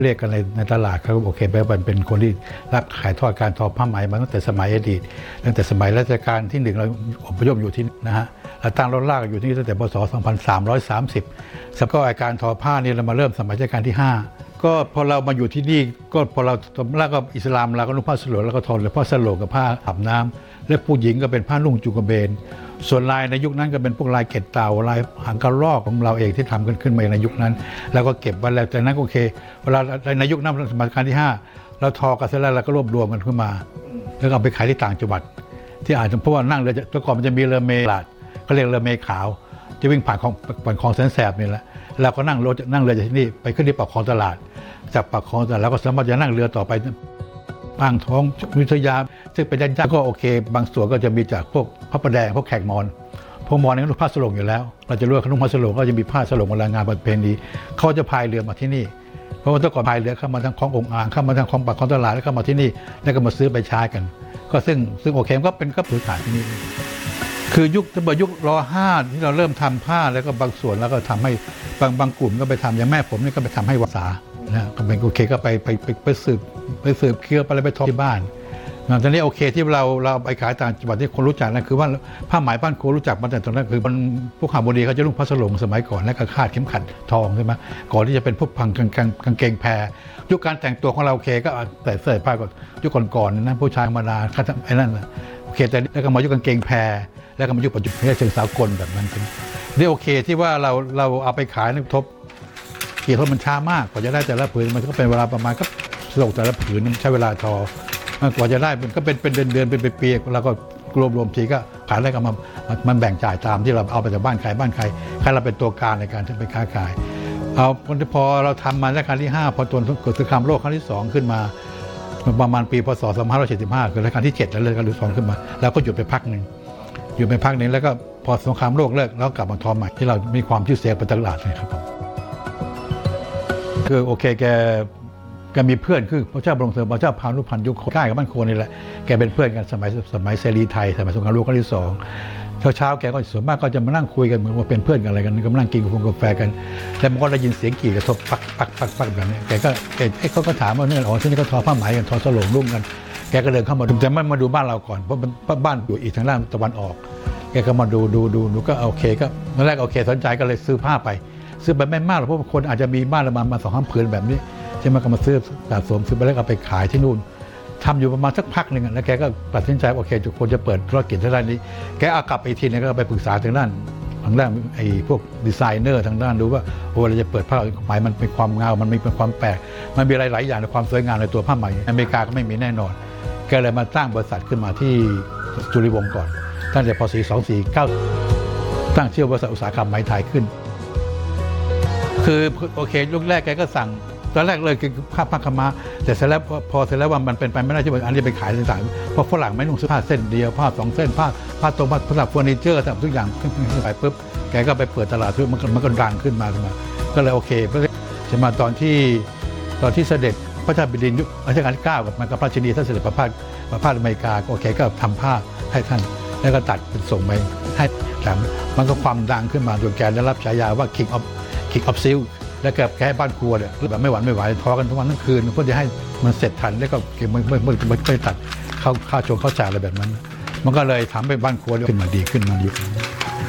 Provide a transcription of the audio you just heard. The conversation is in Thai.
เรียกกันในตลาดเขาโอเคแปลว่าเป็นคนที่รับขายทอดการทอผ้าไหมมาตั้งแต่สมัยอดีตตั้งแต่สมัยรัชกาลที่1เราอพยพอยู่ที่นะฮะเราตั้งรถลากอยู่ที่ตั้งแต่พศ2330แล้วก็การทอผ้านี่เรามาเริ่มสมัยรัชกาลที่5ก็พอเรามาอยู่ที่นี่ก็พอเราแล้วก็อิสลามเราก็นุ่งผ้าสโลงแล้วก็ทอเลยผ้าสโลงกับผ้าอาบน้ำและผู้หญิงก็เป็นผ้านุ่งจุกเบนส่วนลายในยุคนั้นก็เป็นพวกลายเกล็ดเต่าลายหางกระรอกของเราเองที่ทำขึ้นมาในยุคนั้นแล้วก็เก็บไว้แล้วจากนั้นโอเคเวลาในยุคนั้นสมัยรัชกาลที่5เราทอกันเสร็จแล้วเราก็รวบรวมกันขึ้นมาแล้วก็เอาไปขายที่ต่างจังหวัดที่อาจจะเพราะว่านั่งเรือแต่ก่อนมันจะมีเรือเมลาดเขาเรียกเรือเมขาวจะวิ่งผ่านคลองแสนแสบนี่แหละเราก็นั่งเรือจากที่นี่ไปขึ้นที่ปากคลองตลาดจากปากคลองตลาดแล้วก็สามารถจะนั่งเรือต่อไปอ่างทองวิทยาซึ่งเป็นย่านก็โอเคบางส่วนก็จะมีจากพวกพระประแดงพวกแขกมอญพวกมอญนี่ก็นุ่งผ้าสโลงอยู่แล้วเราจะรู้ว่านุ่งผ้าสโลงก็จะมีผ้าสโลงเวลางานประเพณีเขาจะพายเรือมาที่นี่เพราะว่าแต่ก่อนพายเรือเข้ามาทางคลององอ่างเข้ามาทางคลองปากคลองตลาดแล้วเข้ามาที่นี่แล้วก็มาซื้อไปใช้กันก็ซึ่งโอเคก็เป็นก็ผืนขายที่นี่คือยุคร.5ที่เราเริ่มทำผ้าแล้วก็บางส่วนแล้วก็ทำให้บางกลุ่มก็ไปทำอย่างแม่ผมนี่ก็ไปทำให้วสานะก็เป็นโอเคก็ไปสืบเคี้ยวไปอะไรไปทอที่บ้านตอนนี้โอเคที่เราไปขายต่างจังหวัดที่คนรู้จักนั่นคือว่าผ้าไหมบ้านครูรู้จักมาแต่ตอนนั้นคือพวกหาบุรีเขาจะนุ่งผ้าสโลงสมัยก่อนและก็คาดเข็มขัดทองใช่ไหมก่อนที่จะเป็นพวกกางเกงแพรยุคการแต่งตัวของเราโอเคก็แต่เสื้อผ้าก่อนยุคก่อนๆนะผู้ชายธรรมดาไอ้นั่นโอเคแต่แล้วก็มายุคกางเกงแพรแล้วก็มายุคปัจจุบันเชิงสากลแบบนั้นนี่โอเคที่ว่าเราเอาไปขายทบกี่ทบมันช้ามากกว่าจะได้แต่ละผืนมันก็เป็นเวลาประมาณก็สโลงแต่ละผืนใช้เวลาทอกว่าจะได้มันก็เป็นเดือนเป็นปีแล้วก็รวมทีก็ขายแล้วก็มันแบ่งจ่ายตามที่เราเอาไปจากบ้านใครเราเป็นตัวกลางในการที่ไปค้าขายเอาพอเราทำมารัชกาลที่5พอตัวเกิดสงครามโลกครั้งที่2ขึ้นมาประมาณปีพศ2575คือรัชกาลที่7แล้วเลยก็2ขึ้นมาแล้วก็หยุดไปพักหนึ่งแล้วก็พอสงครามโลกเลิกแล้วกลับมาทอใหม่ที่เรามีความชื่อเสียงไปตลาดเลยครับคือโอเคแกมีเพื่อนคือพระเจ้าบรมเสด็จพระเจ้าพานุพันธ์ยุคใกล้กับบ้านโคนี่แหละแกเป็นเพื่อนกันสมัยเสรีไทยสมัยสงครามโลกครั้งที่2เช้าแกก็ส่วนมากก็จะมานั่งคุยกันเหมือนว่าเป็นเพื่อนกันอะไรกันก็มานั่งกินกาแฟกันแล้วมันก็ได้ยินเสียงกี่กระทบปักแบบนี้แกเขาก็ถามว่าเนี่ยที่นี่ก็ทอผ้าไหมกันทอสโลงรุ่งกันแกก็เดินเข้ามาดูแต่ไม่มาดูบ้านเราก่อนเพราะบ้านอยู่อีกทางด้านตะวันออกแกก็มาดูก็โอเคก็ตอนแรกโอเคสนใจก็เลยซื้อผ้าไปซื้อไปไม่มากหรอกเพราะคนอาจจะมีบ้านละมา2-3 ผืนแบบนี้ใช่ไหมก็มาซื้อสะสมซื้อไปแล้วเอาไปขายที่นู่นทำอยู่ประมาณสักพักหนึ่งแล้วแกก็ตัดสินใจโอเคทุกคนจะเปิดธุรกิจทางด้านนี้แกเอากลับไปทีนึงก็ไปปรึกษาทางด้านไอ้พวกดีไซเนอร์ทางด้านดูว่าโอ้เราจะเปิดผ้าไหมมันเป็นความเงามันมีเป็นความแปลกมันมีหลายอย่างในความสวยงามในตัวผ้าไหมอเมริกาก็ไม่มีแน่นอนแกเลยมาตั้งบริษัทขึ้นมาที่จุฬาลงกรณ์ก่อนตั้งแต่พศ2449ตั้งชื่อบริษัทอุตสาหกรรมไหมไทยขึ้นคือโอเคยุคแรกแกก็สั่งตอนแรกเลยคือผ้าขม้าแต่เสร็จแล้วพอเสร็จแล้วว่ามันเป็นไปไม่ได้ที่ว่าอันนี้ไปขายต่างๆเพราะฝรั่งไม่นุ่งเสื้อผ้าเส้นเดียวผ้า2 เส้นผ้าตรงผ้าสำหรับเฟอร์นิเจอร์สำหรับทุกอย่างไปปุ๊บแกก็ไปเปิดตลาดมันก็ดังขึ้นมาก็เลยโอเคจะมาตอนที่เสด็จพระเจ้าแผ่นดินยุครัชกาลที่9กับมันกับพระราชินีท่านเสด็จประพาสอเมริกาโอเคก็ทำผ้าให้ท่านแล้วก็ตัดเป็นส่งไปให้แต่มันก็ความดังขึ้นมาจนแกได้รับฉายาว่า King of Silk แล้วแกให้บ้านครัวเนี่ยแบบไม่หวั่นไม่ไหวทอกันทั้งวันทั้งคืนเพื่อจะให้มันเสร็จทันแล้วก็เก็บไม่ตัดข้าวจ่ายอะไรแบบนั้นมันก็เลยทำให้บ้านครัวขึ้นมาดีขึ้นมาอยู่